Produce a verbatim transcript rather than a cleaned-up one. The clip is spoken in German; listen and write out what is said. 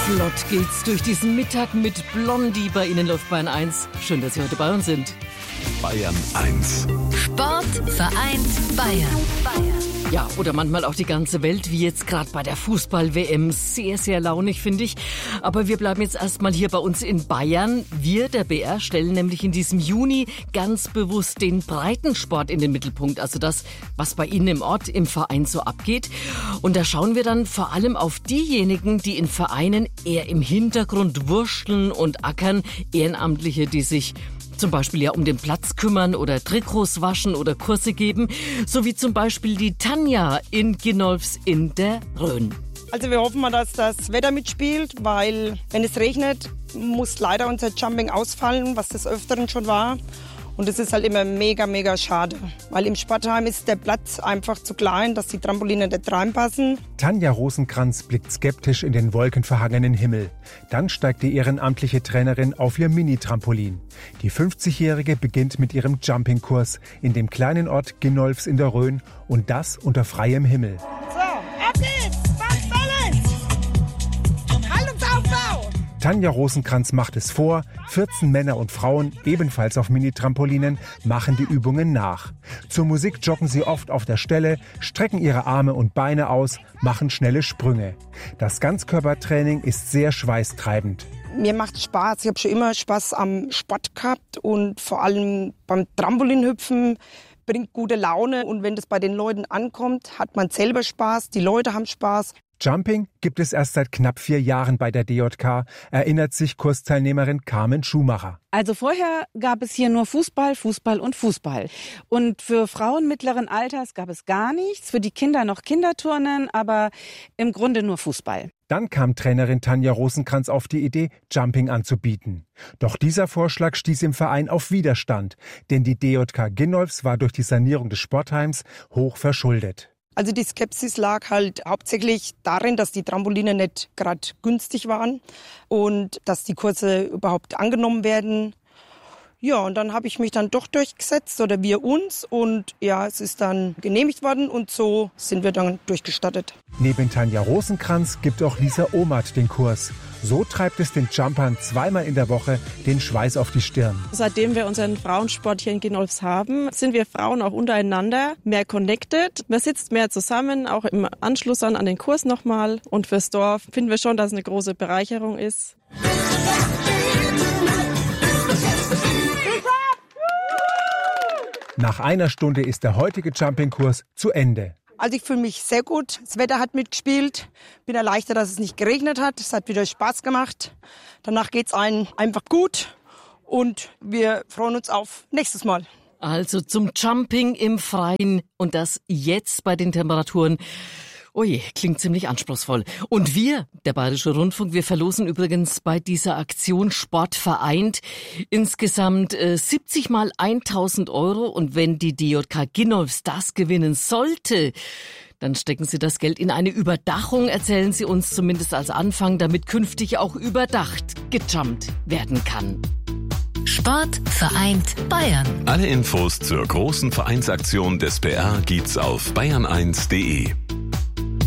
Flott geht's durch diesen Mittag mit Blondie. Bei Ihnen läuft Bayern eins. Schön, dass Sie heute bei uns sind. Bayern eins. Sport vereint Bayern. Bayern. Ja, oder manchmal auch die ganze Welt, wie jetzt gerade bei der Fußball-W M. Sehr, sehr launig, finde ich. Aber wir bleiben jetzt erstmal hier bei uns in Bayern. Wir, der B R, stellen nämlich in diesem Juni ganz bewusst den Breitensport in den Mittelpunkt. Also das, was bei Ihnen im Ort, im Verein so abgeht. Und da schauen wir dann vor allem auf diejenigen, die in Vereinen eher im Hintergrund wurschteln und ackern. Ehrenamtliche, die sich zum Beispiel ja um den Platz kümmern oder Trikots waschen oder Kurse geben, so wie zum Beispiel die Tanja in Ginolfs in der Rhön. Also wir hoffen mal, dass das Wetter mitspielt, weil wenn es regnet, muss leider unser Jumping ausfallen, was des Öfteren schon war. Und das ist halt immer mega, mega schade, weil im Sportheim ist der Platz einfach zu klein, dass die Trampoline nicht reinpassen. Tanja Rosenkranz blickt skeptisch in den wolkenverhangenen Himmel. Dann steigt die ehrenamtliche Trainerin auf ihr Mini-Trampolin. Die fünfzigjährige beginnt mit ihrem Jumping-Kurs in dem kleinen Ort Ginolfs in der Rhön und das unter freiem Himmel. So, ab geht's! Fast Balance! Haltungsaufbau! Tanja Rosenkranz macht es vor, vierzehn Männer und Frauen, ebenfalls auf Mini-Trampolinen, machen die Übungen nach. Zur Musik joggen sie oft auf der Stelle, strecken ihre Arme und Beine aus, machen schnelle Sprünge. Das Ganzkörpertraining ist sehr schweißtreibend. Mir macht Spaß, ich habe schon immer Spaß am Sport gehabt und vor allem beim Trampolinhüpfen bringt gute Laune. Und wenn das bei den Leuten ankommt, hat man selber Spaß, die Leute haben Spaß. Jumping gibt es erst seit knapp vier Jahren bei der D J K, erinnert sich Kursteilnehmerin Carmen Schumacher. Also vorher gab es hier nur Fußball, Fußball und Fußball. Und für Frauen mittleren Alters gab es gar nichts, für die Kinder noch Kinderturnen, aber im Grunde nur Fußball. Dann kam Trainerin Tanja Rosenkranz auf die Idee, Jumping anzubieten. Doch dieser Vorschlag stieß im Verein auf Widerstand, denn die D J K Ginolfs war durch die Sanierung des Sportheims hoch verschuldet. Also die Skepsis lag halt hauptsächlich darin, dass die Trampoline nicht gerade günstig waren und dass die Kurse überhaupt angenommen werden. Ja, und dann habe ich mich dann doch durchgesetzt oder wir uns und ja, es ist dann genehmigt worden und so sind wir dann durchgestartet. Neben Tanja Rosenkranz gibt auch Lisa Ohmert den Kurs. So treibt es den Jumpern zweimal in der Woche den Schweiß auf die Stirn. Seitdem wir unseren Frauensport hier in Ginolfs haben, sind wir Frauen auch untereinander mehr connected. Man sitzt mehr zusammen, auch im Anschluss an, an den Kurs nochmal. Und fürs Dorf finden wir schon, dass es eine große Bereicherung ist. Nach einer Stunde ist der heutige Jumping-Kurs zu Ende. Also ich fühle mich sehr gut. Das Wetter hat mitgespielt. Bin erleichtert, dass es nicht geregnet hat. Es hat wieder Spaß gemacht. Danach geht's allen einfach gut. Und wir freuen uns auf nächstes Mal. Also zum Jumping im Freien und das jetzt bei den Temperaturen. Oje, klingt ziemlich anspruchsvoll. Und wir, der Bayerische Rundfunk, wir verlosen übrigens bei dieser Aktion Sport vereint insgesamt äh, siebzig mal tausend Euro. Und wenn die D J K Ginolfs das gewinnen sollte, dann stecken Sie das Geld in eine Überdachung, erzählen Sie uns zumindest als Anfang, damit künftig auch überdacht gejumpt werden kann. Sport vereint Bayern. Alle Infos zur großen Vereinsaktion des B R gibt's auf bayern eins punkt de.